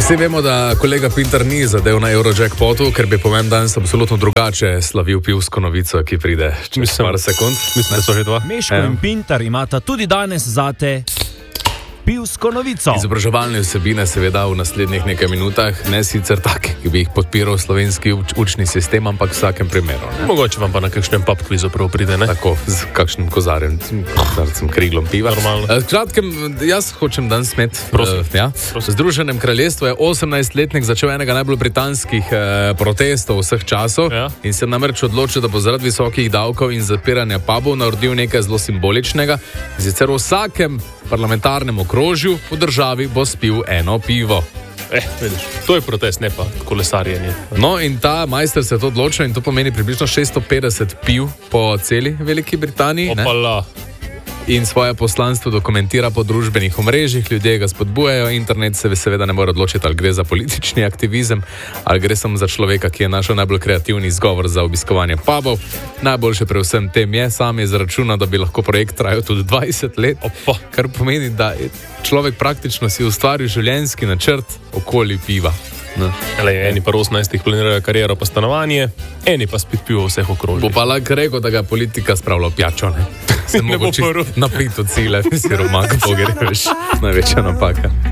Vsi vemo, da kolega Pintar ni zadev na Eurojackpotu, ker bi po meni danes absolutno drugače slavil pivsko novico, ki pride čez par sekund. Mislim, da so že dva. Meško in Pintar imata tudi danes zate pivsko novico. Izobraževalne vsebine seveda v naslednjih nekaj minutah, ne sicer take, ki bi jih podpiral slovenski učni sistem, ampak v vsakem primeru. Ne? Mogoče vam pa na kakšnem pub kvizu prav pride, ne? Tako, z kakšnim kozarcem kriglom piva. Normalno. Kratkem, jaz hočem danes imeti. V Združenem kraljestvu je 18-letnik začel enega najbolj britanskih protestov vseh časov in se namreč odločil, da bo zaradi visokih davkov in zapiranja pubov naredil nekaj zelo simboličnega. Sicer v vsakem parlamentarnem okrožju v državi bo spil eno pivo. Vidiš, to je protest, ne pa kolesarjenje. No, in ta majster se je to odločil in to pomeni približno 650 piv po celi Veliki Britaniji. Opala. In svoje poslanstvo dokumentira po družbenih omrežjih, ljudje ga spodbujajo, internet se seveda ne more odločiti, ali gre za politični aktivizem, ali gre samo za človeka, ki je našel najbolj kreativni izgovor za obiskovanje pubov. Najboljše pri vsem tem je, sam je izračunal, da bi lahko projekt trajal tudi 20 let, kar pomeni, da je človek praktično si ustvaril življenjski načrt okoli piva. Eni pa 18 planirajo kariero pa stanovanje, eni pa spit pivo vseh okrožij. Bo pa lahko rekel, da ga politika spravlja v pijačo, ne? Se mogoče napiti od cilja, si romak, pogreš. Največja napaka.